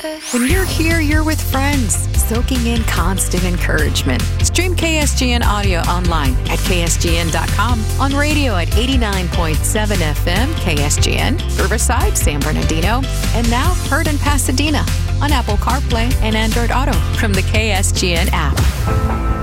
When you're here, you're with friends, soaking in constant encouragement. Stream KSGN audio online at ksgn.com, on radio at 89.7 FM KSGN, Riverside, San Bernardino, and now heard in Pasadena on Apple CarPlay and Android Auto from the KSGN app.